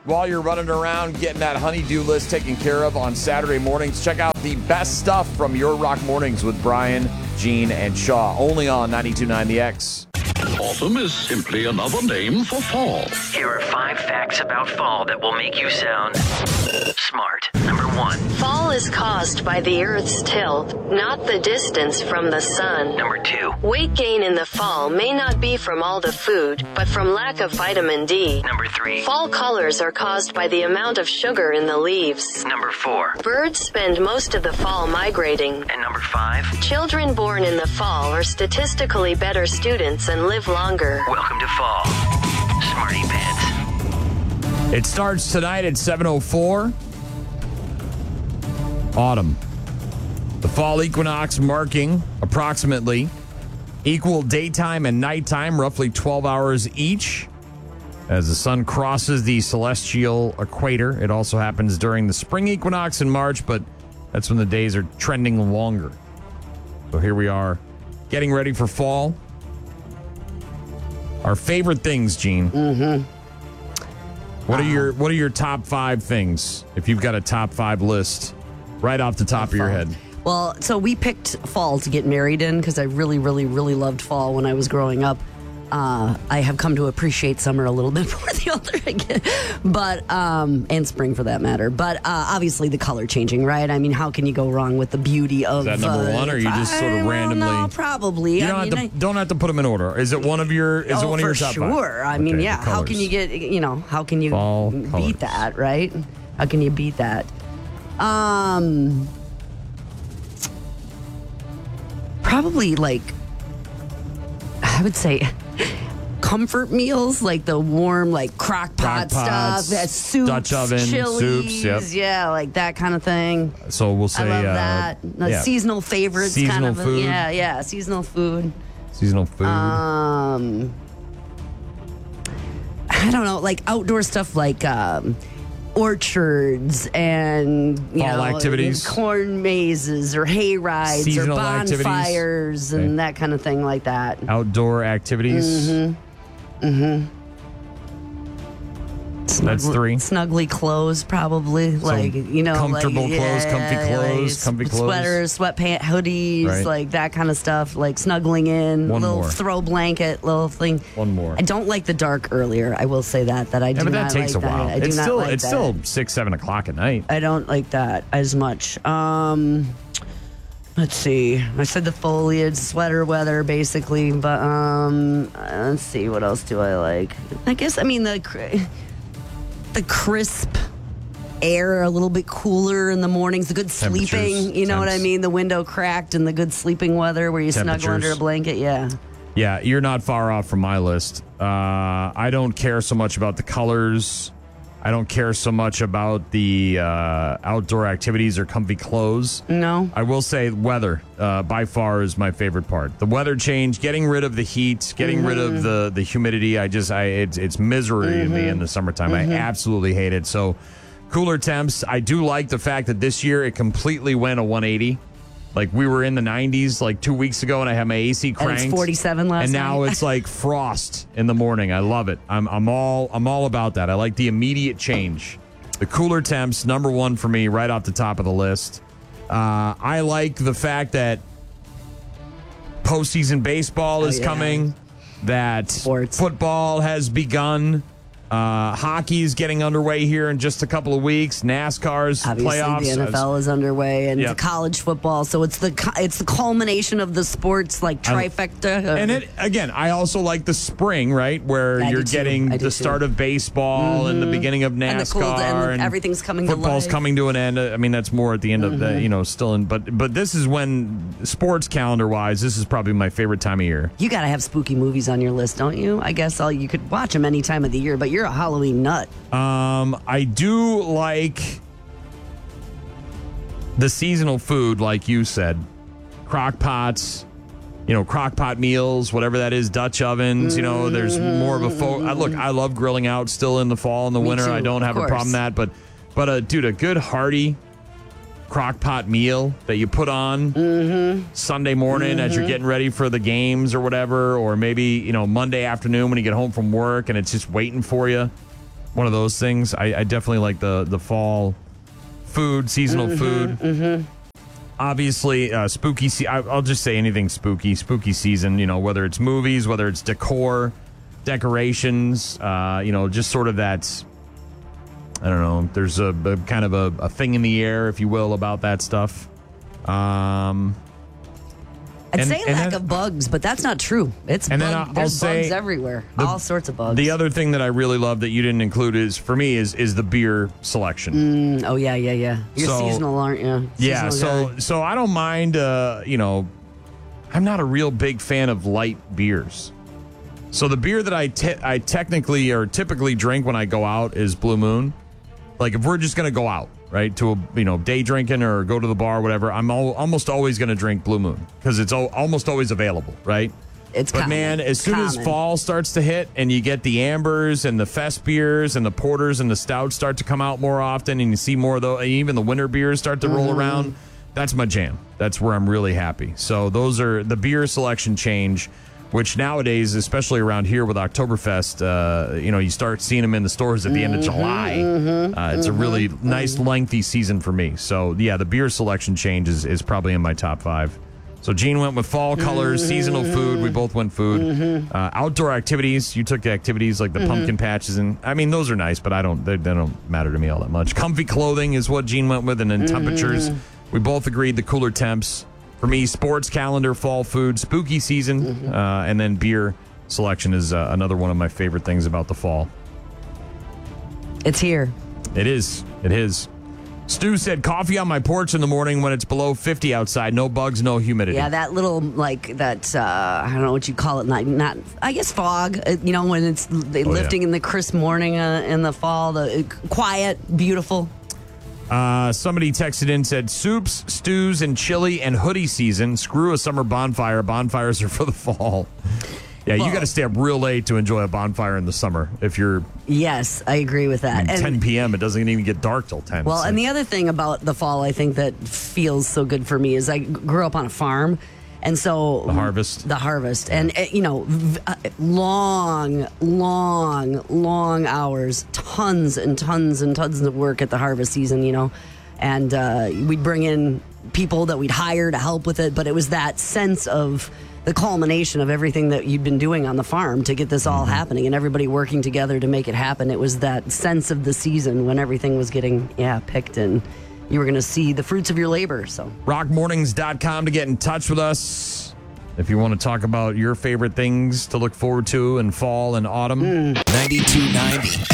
while you're running around getting that honey-do list taken care of on Saturday mornings, check out the best stuff from Your Rock Mornings with Brian, Gene, and Shaw. Only on 92.9 The X. Autumn is simply another name for fall. Here are 5 facts about fall that will make you sound smart. Number 1. Fall is caused by the Earth's tilt, not the distance from the sun. Number 2. Weight gain in the fall may not be from all the food, but from lack of vitamin D. Number 3. Fall colors are caused by the amount of sugar in the leaves. Number 4. Birds spend most of the fall migrating. And number 5. Children born in the fall are statistically better students and live longer. Welcome to fall. Smarty Pants. It starts tonight at 7:04. Autumn. The fall equinox marking approximately equal daytime and nighttime, roughly 12 hours each. As the sun crosses the celestial equator, it also happens during the spring equinox in March, but that's when the days are trending longer. So here we are, getting ready for fall. Our favorite things, Gene. Mm-hmm. What are your top 5 things, if you've got a top 5 list right off the top of your head? Well, so we picked fall to get married in because I really, really, really loved fall when I was growing up. I have come to appreciate summer a little bit more the older I get, but and spring for that matter. But obviously the color changing, right? I mean, how can you go wrong with the beauty of? Is that number 1, or you just sort of randomly? No, probably. You don't have to put them in order. Is it one of your? Is it one of your top 5? Sure. I mean, yeah. How can you get? How can you fall beat colors. that? Right? How can you beat that? Probably like I would say comfort meals, like the warm, like crock pot stuff, soups, Dutch oven, chilies, soups, yeah, like that kind of thing. So we'll say I love that. Seasonal favorites, seasonal kind of. Food. Yeah, seasonal food. Seasonal food. I don't know, like outdoor stuff, like orchards and fall activities, corn mazes or hay rides seasonal or bonfires and that kind of thing like that. Outdoor activities. That's 3. Snuggly clothes, probably. So like, comfortable clothes, comfy clothes, comfy clothes. Sweaters, sweatpants, hoodies, Right. like that kind of stuff. Like snuggling in, One little more. throw blanket, little thing. One more. I don't like the dark earlier. I will say that I do but not that takes like a while. that. I do It's not still like it's that. still 6-7 o'clock at night. I don't like that as much. Let's see. I said the foliage, sweater weather, basically. But let's see. What else do I like? I guess the crisp air, a little bit cooler in the mornings, the good sleeping. You know what I mean? The window cracked and the good sleeping weather where you snuggle under a blanket. Yeah. Yeah, you're not far off from my list. I don't care so much about the colors. I don't care so much about the outdoor activities or comfy clothes. No. I will say weather by far is my favorite part. The weather change, getting rid of the heat, getting rid of the humidity. It's misery to me in the summertime. I absolutely hate it. So cooler temps. I do like the fact that this year it completely went a 180. Like we were in the 90s like 2 weeks ago, and I had my AC cranked. And it's 47 last and night. now it's like frost in the morning. I love it. I'm all about that. I like the immediate change. The cooler temps, number 1 for me, right off the top of the list. I like the fact that postseason baseball is coming. That football has begun. Hockey is getting underway here in just a couple of weeks. NASCAR's Obviously, playoffs. the NFL is underway, and the college football. So it's the culmination of the sports like trifecta. And I also like the spring, right, where you're getting the start of baseball and the beginning of NASCAR, and everything's coming. Football's to life. coming to an end. I mean, that's more at the end of the, still in. But this is when sports calendar wise, this is probably my favorite time of year. You got to have spooky movies on your list, don't you? I guess you could watch them any time of the year, but you're a Halloween nut. I do like the seasonal food, like you said, crock pots, crock pot meals, whatever that is, Dutch ovens. There's more of a look. I love grilling out still in the fall and the winter. Too, I don't have a problem with that, but dude, a good hearty crock pot meal that you put on Sunday morning as you're getting ready for the games or whatever, or maybe Monday afternoon when you get home from work and it's just waiting for you. one of those things. I definitely like the fall food, seasonal food. Mm-hmm. Obviously, spooky. I'll just say anything spooky season. Whether it's movies, whether it's decor, decorations. Just sort of that. I don't know. There's a kind of a thing in the air, if you will, about that stuff. I'd say lack of bugs, but that's not true. It's and bug, there's bugs everywhere. All sorts of bugs. The other thing that I really love that you didn't include is the beer selection. Oh, yeah. You're seasonal, aren't you? Yeah, Seasonal so I don't mind, I'm not a real big fan of light beers. So the beer that I technically or typically drink when I go out is Blue Moon. Like if we're just going to go out, right, to a day drinking or go to the bar, whatever, I'm almost always going to drink Blue Moon because it's almost always available, right? But common. Man, as soon as fall starts to hit and you get the ambers and the fest beers and the porters and the stouts start to come out more often and you see more of those, even the winter beers start to roll around, that's my jam. That's where I'm really happy. So those are the beer selection change, which nowadays, especially around here with Oktoberfest, you start seeing them in the stores at the end of July. It's a really nice, lengthy season for me. So, yeah, the beer selection change is probably in my top 5. So, Gene went with fall colors, seasonal food. We both went food. Outdoor activities. You took activities like the pumpkin patches. And I mean, those are nice, but they don't matter to me all that much. Comfy clothing is what Gene went with. And then temperatures. We both agreed the cooler temps. For me, sports calendar, fall food, spooky season, and then beer selection is another one of my favorite things about the fall. It's here. It is. Stu said, coffee on my porch in the morning when it's below 50 outside. No bugs, no humidity. Yeah, that little, I don't know what you call it, not I guess fog, when it's lifting in the crisp morning in the fall, the quiet, beautiful. Somebody texted in, said, soups, stews, and chili and hoodie season. Screw a summer bonfire. Bonfires are for the fall. Yeah, you got to stay up real late to enjoy a bonfire in the summer. If you're... Yes, I agree with that. 10 p.m., it doesn't even get dark till 10. Well, and the other thing about the fall, I think that feels so good for me is I grew up on a farm. And so... The harvest. And, long hours, tons and tons and tons of work at the harvest season, And we'd bring in people that we'd hire to help with it. But it was that sense of the culmination of everything that you'd been doing on the farm to get this all happening and everybody working together to make it happen. It was that sense of the season when everything was getting, picked and... you were going to see the fruits of your labor. So rockmornings.com to get in touch with us if you want to talk about your favorite things to look forward to in fall and autumn. 92.90